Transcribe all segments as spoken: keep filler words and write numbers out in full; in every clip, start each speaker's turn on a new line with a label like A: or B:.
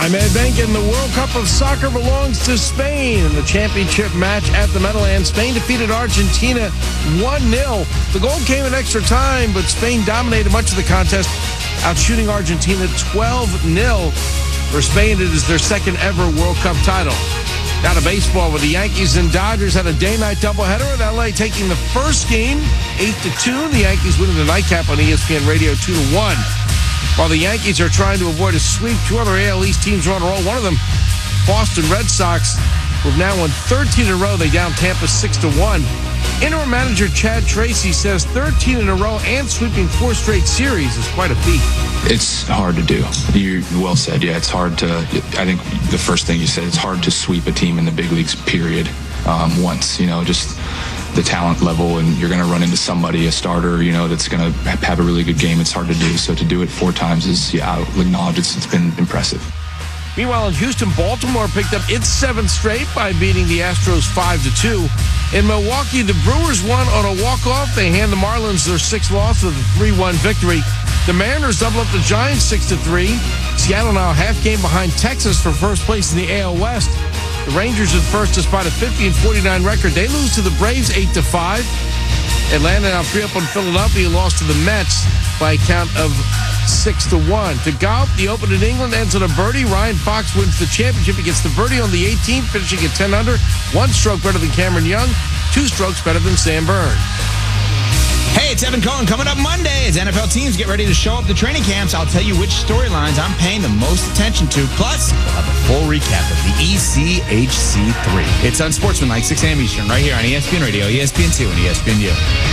A: I'm Ed Benkin. The World Cup of Soccer belongs to Spain. In the championship match at the Meadowlands, Spain defeated Argentina one nil. The goal came in extra time, but Spain dominated much of the contest, outshooting Argentina twelve nil. For Spain, it is their second ever World Cup title. Now to baseball, where the Yankees and Dodgers had a day-night doubleheader, with L A taking the first game eight to two. The Yankees winning the nightcap on E S P N Radio two to one. While the Yankees are trying to avoid a sweep, two other A L East teams are on a roll. One of them, Boston Red Sox, who've now won thirteen in a row. They down Tampa six to one. Interim manager Chad Tracy says thirteen in a row and sweeping four straight series is quite a feat.
B: It's hard to do. You well said. Yeah, it's hard to, I think the first thing you said, it's hard to sweep a team in the big leagues, period, um, once, you know, just the talent level, and you're going to run into somebody, a starter, you know, that's going to have a really good game. It's hard to do. So to do it four times is, yeah, I'll acknowledge it's, it's been impressive.
A: Meanwhile, in Houston, Baltimore picked up its seventh straight by beating the Astros five to two. In Milwaukee, the Brewers won on a walk-off. They hand the Marlins their sixth loss with a three one victory. The Mariners double up the Giants six to three. Seattle now half game behind Texas for first place in the A L West. The Rangers at first despite a fifty and forty-nine record. They lose to the Braves eight to five. Atlanta now three up on Philadelphia, lost to the Mets by a count of six to one. To golf, the Open in England ends on a birdie. Ryan Fox wins the championship. He gets the birdie on the eighteenth, finishing at ten under. One stroke better than Cameron Young. Two strokes better than Sam Burns.
C: Hey, it's Evan Cohen. Coming up Monday, as N F L teams get ready to show up to training camps, I'll tell you which storylines I'm paying the most attention to. Plus, we'll have a full recap of the E C H C three. It's Unsportsmanlike, six a.m. Eastern, right here on E S P N Radio, E S P N two, and E S P N U.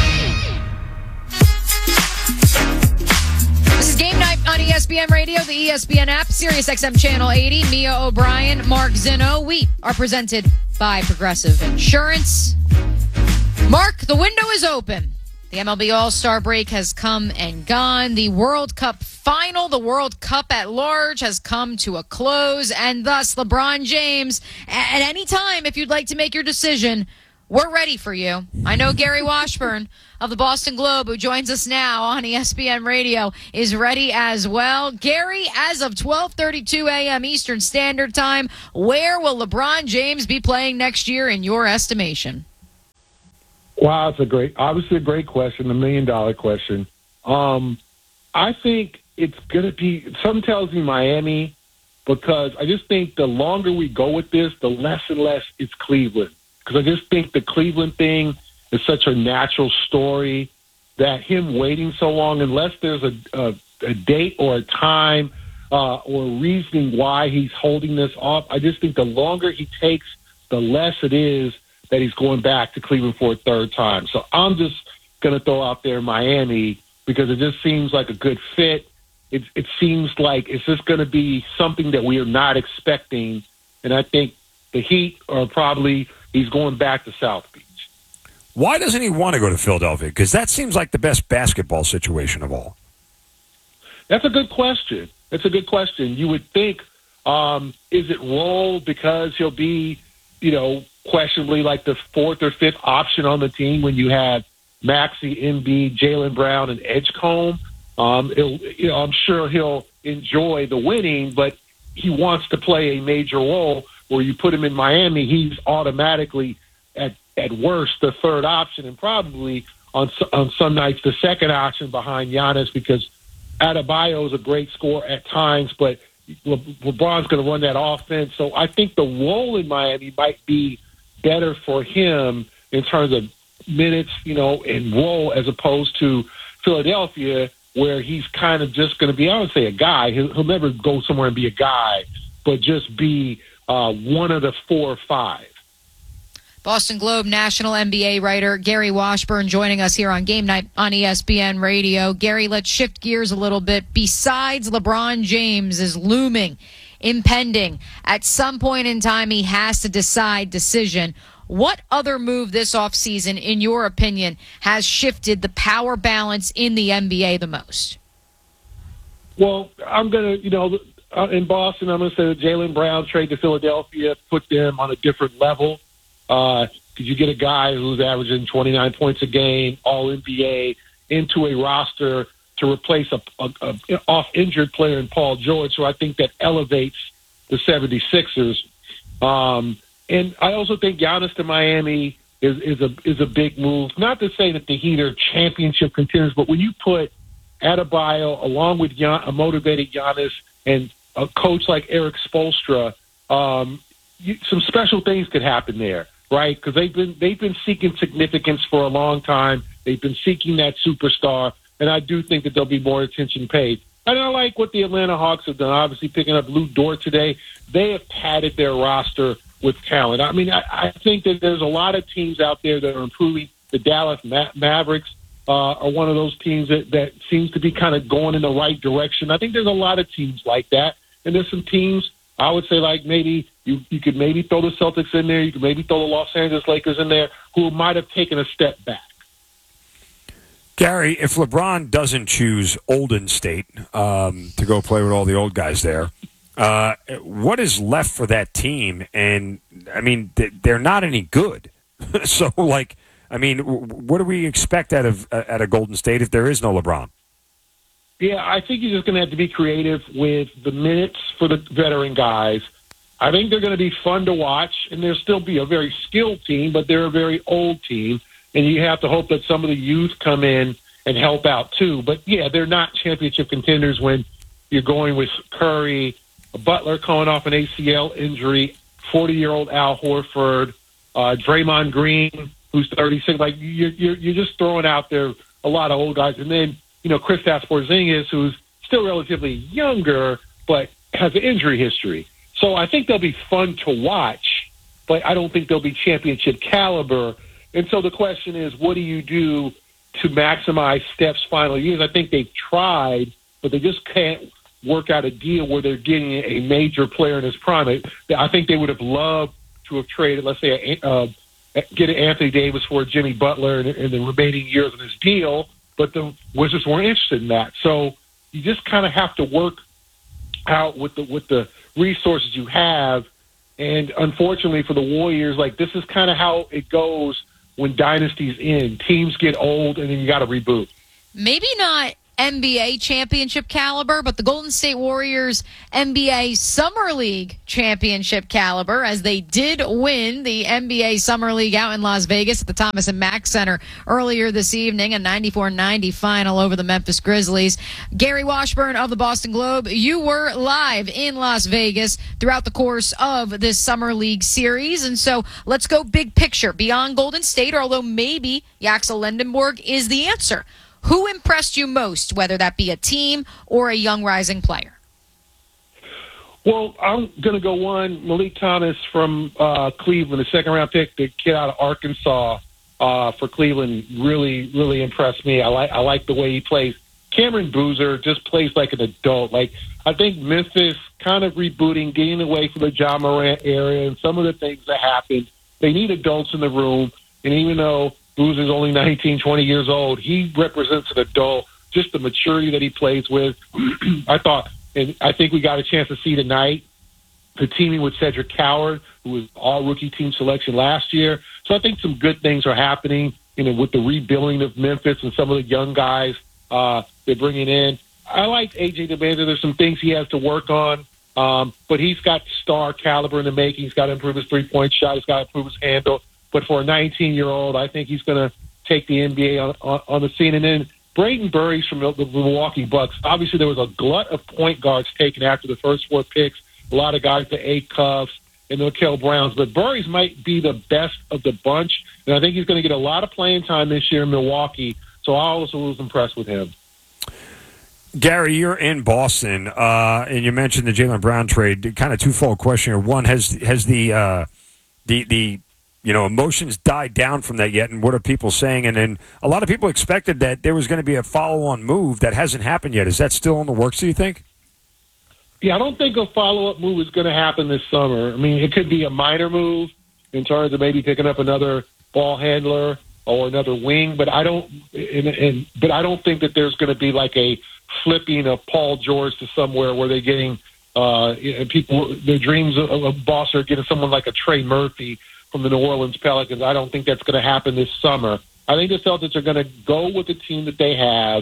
D: This is Game Night on E S P N Radio, the E S P N app, Sirius X M Channel eighty. Mia O'Brien, Mark Zinno. We are presented by Progressive Insurance. Mark, the window is open. The M L B All-Star break has come and gone. The World Cup final, the World Cup at large, has come to a close. And thus, LeBron James, at any time, if you'd like to make your decision, we're ready for you. I know Gary Washburn of the Boston Globe, who joins us now on E S P N Radio, is ready as well. Gary, as of twelve thirty-two a.m. Eastern Standard Time, where will LeBron James be playing next year in your estimation?
E: Wow, it's a great, obviously a great question, a million dollar question. Um, I think it's going to be, something tells me Miami, because I just think the longer we go with this, the less and less it's Cleveland. Because I just think the Cleveland thing is such a natural story that him waiting so long, unless there's a, a, a date or a time uh, or reasoning why he's holding this off, I just think the longer he takes, the less it is that he's going back to Cleveland for a third time. So I'm just going to throw out there Miami, because it just seems like a good fit. It, it seems like it's just going to be something that we are not expecting. And I think the Heat are probably, he's going back to South Beach.
F: Why doesn't he want to go to Philadelphia? Because that seems like the best basketball situation of all.
E: That's a good question. That's a good question. You would think, um, is it role because he'll be, you know, questionably like the fourth or fifth option on the team when you have Maxey, Embiid, Jaylen Brown, and Edgecombe. Um, it'll, you know, I'm sure he'll enjoy the winning, but he wants to play a major role. Where you put him in Miami, he's automatically at at worst the third option, and probably on on some nights the second option behind Giannis, because Adebayo is a great scorer at times, but Le- LeBron's going to run that offense. So I think the role in Miami might be better for him in terms of minutes, you know, and role, as opposed to Philadelphia, where he's kind of just going to be, I would say, a guy. He'll, he'll never go somewhere and be a guy, but just be uh, one of the four or five.
D: Boston Globe national N B A writer Gary Washburn joining us here on Game Night on E S P N Radio. Gary, let's shift gears a little bit. Besides LeBron James is looming, impending, at some point in time he has to decide decision. What other move this offseason, in your opinion, has shifted the power balance in the N B A the most?
E: Well, I'm going to, you know, in Boston, I'm going to say the Jaylen Brown trade to Philadelphia put them on a different level. Uh, did you get a guy who's averaging twenty-nine points a game, all N B A, into a roster to replace a, a, a off-injured player in Paul George? So I think that elevates the seventy-sixers. Um, and I also think Giannis to Miami is, is a is a big move. Not to say that the Heat are championship contenders, but when you put Adebayo along with Gian, a motivated Giannis and a coach like Eric Spoelstra, um, you, some special things could happen there, right? Because they've been they've been seeking significance for a long time. They've been seeking that superstar, and I do think that there'll be more attention paid. And I like what the Atlanta Hawks have done. Obviously, picking up Lou Dort today, they have padded their roster with talent. I mean, I, I think that there's a lot of teams out there that are improving. The Dallas Ma- Mavericks uh, are one of those teams that, that seems to be kind of going in the right direction. I think there's a lot of teams like that. And there's some teams, I would say, like maybe you, you could maybe throw the Celtics in there. You could maybe throw the Los Angeles Lakers in there, who might have taken a step back.
F: Gary, if LeBron doesn't choose Olden State um, to go play with all the old guys there, uh, what is left for that team? And, I mean, they're not any good. So, like, I mean, what do we expect out of uh, out of Golden State if there is no LeBron?
E: Yeah, I think you're just going to have to be creative with the minutes for the veteran guys. I think they're going to be fun to watch, and they'll still be a very skilled team, but they're a very old team. And you have to hope that some of the youth come in and help out too. But, yeah, they're not championship contenders when you're going with Curry, Butler coming off an A C L injury, forty-year-old Al Horford, uh, Draymond Green, who's thirty-six. Like, you're, you're, you're just throwing out there a lot of old guys. And then, you know, Kristaps Porzingis, who's still relatively younger but has an injury history. So I think they'll be fun to watch, but I don't think they'll be championship caliber. And so the question is, what do you do to maximize Steph's final years? I think they've tried, but they just can't work out a deal where they're getting a major player in his prime. I think they would have loved to have traded, let's say, uh, get Anthony Davis for Jimmy Butler in, in the remaining years of his deal, but the Wizards weren't interested in that. So you just kind of have to work out with the with the resources you have. And unfortunately for the Warriors, like, this is kind of how it goes when dynasties end. Teams get old, and then you got to reboot.
D: Maybe not N B A championship caliber, but the Golden State Warriors N B A Summer League championship caliber, as they did win the N B A Summer League out in Las Vegas at the Thomas and Mack Center earlier this evening, a ninety-four ninety final over the Memphis Grizzlies. Gary Washburn of the Boston Globe, you were live in Las Vegas throughout the course of this Summer League series, and so let's go big picture beyond Golden State, although maybe Yaxel Lendenborg is the answer. Who impressed you most, whether that be a team or a young rising player?
E: Well, I'm going to go one. Malik Thomas from uh, Cleveland, the second-round pick, the kid out of Arkansas uh, for Cleveland, really, really impressed me. I like I like the way he plays. Cameron Boozer just plays like an adult. Like, I think Memphis kind of rebooting, getting away from the Ja Morant area and some of the things that happened. They need adults in the room, and even though Boozer's only nineteen, twenty years old, he represents an adult, just the maturity that he plays with. I thought, and I think we got a chance to see tonight, the teaming with Cedric Coward, who was all-rookie team selection last year. So I think some good things are happening, you know, with the rebuilding of Memphis and some of the young guys uh, they're bringing in. I like A J DeBanza. There's some things he has to work on, um, but he's got star caliber in the making. He's got to improve his three-point shot. He's got to improve his handle. But for a nineteen-year-old, I think he's going to take the N B A on, on, on the scene. And then Braden Burries from the, the Milwaukee Bucks. Obviously, there was a glut of point guards taken after the first four picks. A lot of guys, the A. Cuffs and the Mikel Browns. But Burries might be the best of the bunch. And I think he's going to get a lot of playing time this year in Milwaukee. So I also was impressed with him.
F: Gary, you're in Boston, uh, and you mentioned the Jaylen Brown trade. Kind of twofold question here. One, has has the uh, the the you know, emotions died down from that yet, and what are people saying? And then a lot of people expected that there was going to be a follow-on move that hasn't happened yet. Is that still in the works, do you think?
E: Yeah, I don't think a follow-up move is going to happen this summer. I mean, it could be a minor move in terms of maybe picking up another ball handler or another wing, but I don't and, and but I don't think that there's going to be like a flipping of Paul George to somewhere where they're getting uh, you know, people, their dreams of, of Boston are getting someone like a Trey Murphy from the New Orleans Pelicans. I don't think that's going to happen this summer. I think the Celtics are going to go with the team that they have.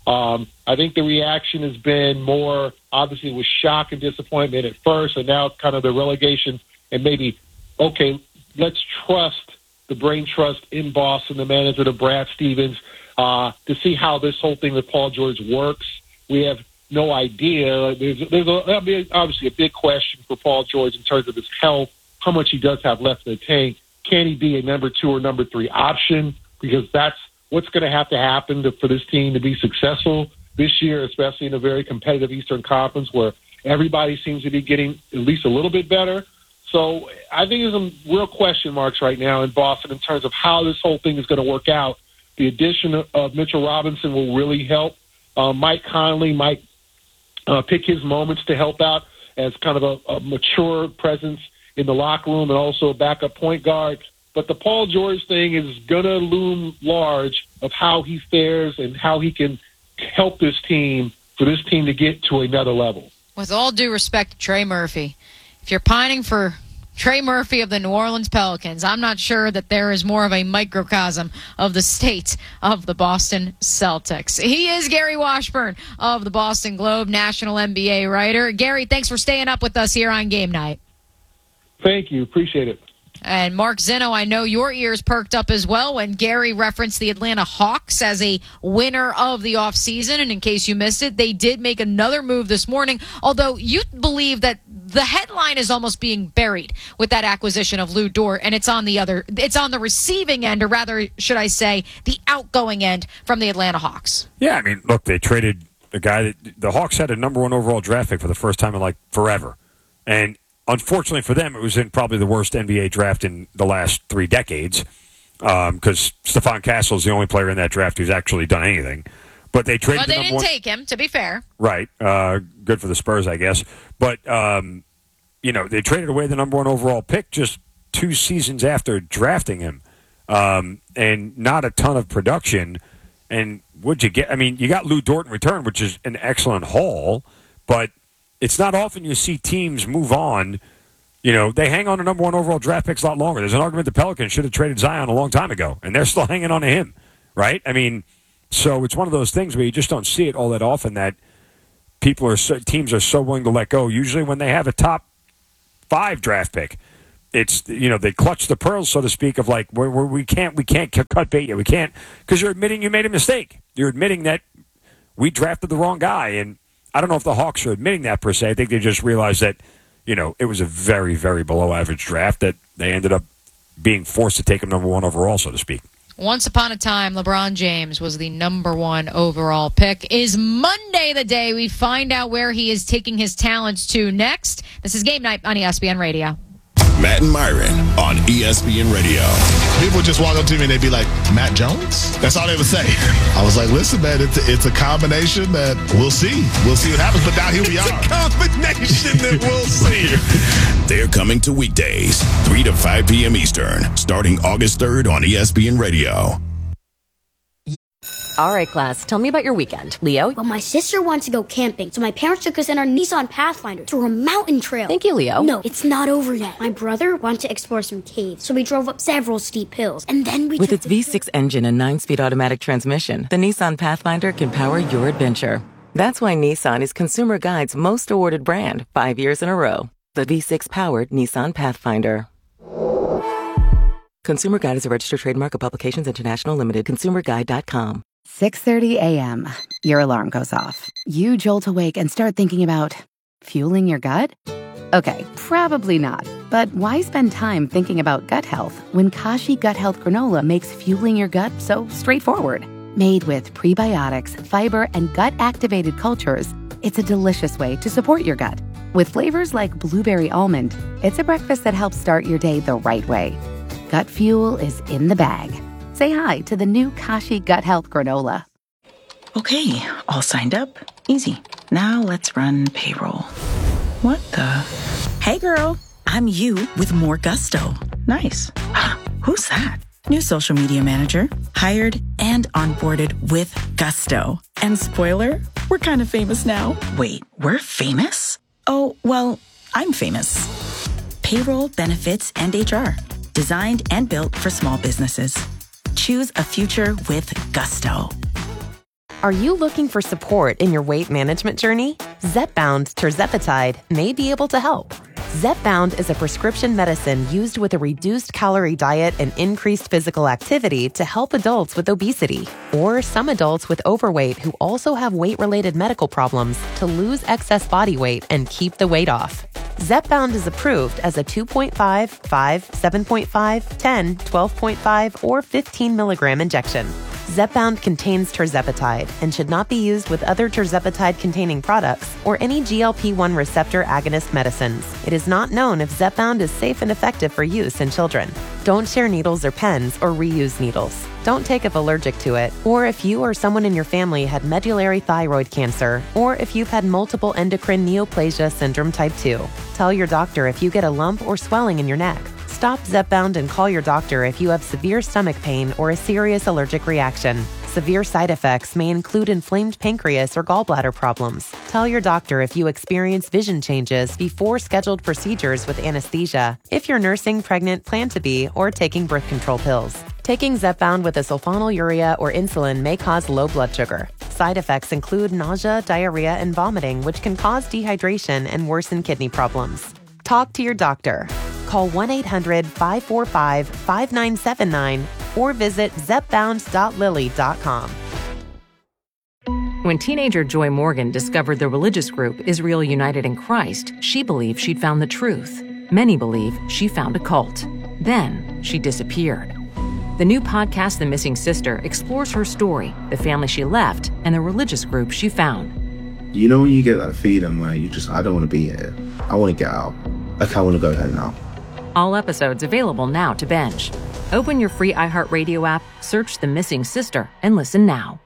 E: Um, I think the reaction has been more, obviously, with shock and disappointment at first, and now kind of the relegation and maybe, okay, let's trust the brain trust in Boston, the management of Brad Stevens, uh, to see how this whole thing with Paul George works. We have no idea. There's, there's a, I mean, obviously a big question for Paul George in terms of his health, how much he does have left in the tank. Can he be a number two or number three option? Because that's what's going to have to happen to, for this team to be successful this year, especially in a very competitive Eastern Conference where everybody seems to be getting at least a little bit better. So I think there's some real question marks right now in Boston in terms of how this whole thing is going to work out. The addition of, of Mitchell Robinson will really help. Uh, Mike Conley might uh, pick his moments to help out as kind of a, a mature presence in the locker room and also a backup point guard. But the Paul George thing is going to loom large of how he fares and how he can help this team for this team to get to another level.
D: With all due respect to Trey Murphy, if you're pining for Trey Murphy of the New Orleans Pelicans, I'm not sure that there is more of a microcosm of the state of the Boston Celtics. He is Gary Washburn of the Boston Globe, national N B A writer. Gary, thanks for staying up with us here on Game Night.
E: Thank you. Appreciate it.
D: And Mark Zinno, I know your ears perked up as well when Gary referenced the Atlanta Hawks as a winner of the offseason. And in case you missed it, they did make another move this morning, although you believe that the headline is almost being buried with that acquisition of Lou Dort, and it's on the other, it's on the receiving end, or rather, should I say, the outgoing end from the Atlanta Hawks.
F: Yeah, I mean, look, they traded a guy that the Hawks had a number one overall draft pick for the first time in like forever. And unfortunately for them, it was in probably the worst N B A draft in the last three decades because um, Stephon Castle is the only player in that draft who's actually done anything. But they traded.
D: Well, they
F: the
D: didn't
F: one...
D: take him, to be fair.
F: Right. Uh, good for the Spurs, I guess. But, um, you know, they traded away the number one overall pick just two seasons after drafting him. Um, and not a ton of production. And what'd you get? I mean, you got Lou Dort in return, which is an excellent haul. But it's not often you see teams move on. You know, they hang on to number one overall draft picks a lot longer. There's an argument the Pelicans should have traded Zion a long time ago, and they're still hanging on to him, right? I mean, so it's one of those things where you just don't see it all that often that people are so, teams are so willing to let go. Usually when they have a top five draft pick, it's, you know, they clutch the pearls, so to speak, of like, where we can't we can't cut bait yet. We can't, because you're admitting you made a mistake. You're admitting that we drafted the wrong guy, and I don't know if the Hawks are admitting that per se. I think they just realized that, you know, it was a very, very below-average draft that they ended up being forced to take him number one overall, so to speak.
D: Once upon a time, LeBron James was the number one overall pick. Is Monday the day we find out where he is taking his talents to next? This is Game Night on E S P N Radio.
G: Matt and Myron on E S P N Radio.
H: People would just walk up to me and they'd be like, Matt Jones? That's all they would say. I was like, listen, man, it's a, it's a combination that we'll see. We'll see what happens. But now here we
G: it's
H: are.
G: It's a combination that we'll see. They're coming to weekdays, three to five p.m. Eastern, starting August third on E S P N Radio.
I: All right, class, tell me about your weekend. Leo?
J: Well, my sister wants to go camping, so my parents took us in our Nissan Pathfinder through a mountain trail.
I: Thank you, Leo.
J: No, it's not over yet. My brother wanted to explore some caves, so we drove up several steep hills, and then we
K: With
J: took
K: its V six engine and nine-speed automatic transmission, the Nissan Pathfinder can power your adventure. That's why Nissan is Consumer Guide's most awarded brand, five years in a row. The V six-powered Nissan Pathfinder. Consumer Guide is a registered trademark of Publications International Limited. consumer guide dot com.
L: six thirty a.m. Your alarm goes off. You jolt awake and start thinking about fueling your gut? Okay, probably not. But why spend time thinking about gut health when Kashi Gut Health Granola makes fueling your gut so straightforward? Made with prebiotics, fiber, and gut-activated cultures, it's a delicious way to support your gut. With flavors like blueberry almond, it's a breakfast that helps start your day the right way. Gut fuel is in the bag. Say hi to the new Kashi Gut Health Granola.
M: Okay, all signed up. Easy. Now let's run payroll. What the? Hey girl, I'm you with more gusto. Nice. Who's that? New social media manager. Hired and onboarded with gusto. And spoiler, we're kind of famous now. Wait, we're famous? Oh, well, I'm famous. Payroll, benefits, and H R. Designed and built for small businesses. Choose a future with gusto.
I: Are you looking for support in your weight management journey? Zepbound tirzepatide may be able to help. Zepbound is a prescription medicine used with a reduced calorie diet and increased physical activity to help adults with obesity or some adults with overweight who also have weight-related medical problems to lose excess body weight and keep the weight off. Zepbound is approved as a two point five, five, seven point five, ten, twelve point five, or fifteen milligram injection. Zepbound contains tirzepatide and should not be used with other tirzepatide-containing products or any G L P one receptor agonist medicines. It is not known if Zepbound is safe and effective for use in children. Don't share needles or pens or reuse needles. Don't take if allergic to it, or if you or someone in your family had medullary thyroid cancer, or if you've had multiple endocrine neoplasia syndrome type two. Tell your doctor if you get a lump or swelling in your neck. Stop Zepbound and call your doctor if you have severe stomach pain or a serious allergic reaction. Severe side effects may include inflamed pancreas or gallbladder problems. Tell your doctor if you experience vision changes before scheduled procedures with anesthesia, if you're nursing, pregnant, plan to be, or taking birth control pills. Taking Zepbound with a sulfonylurea or insulin may cause low blood sugar. Side effects include nausea, diarrhea, and vomiting, which can cause dehydration and worsen kidney problems. Talk to your doctor. Call one eight hundred, five four five, five nine seven nine or visit zepbound dot lilly dot com.
N: When teenager Joy Morgan discovered the religious group Israel United in Christ, she believed she'd found the truth. Many believe she found a cult. Then she disappeared. The new podcast, The Missing Sister, explores her story, the family she left, and the religious group she found.
O: You know when you get that feeling where you just, I don't want to be here. I want to get out. Like, I want to go home now.
N: All episodes available now to binge. Open your free iHeartRadio app, search The Missing Sister, and listen now.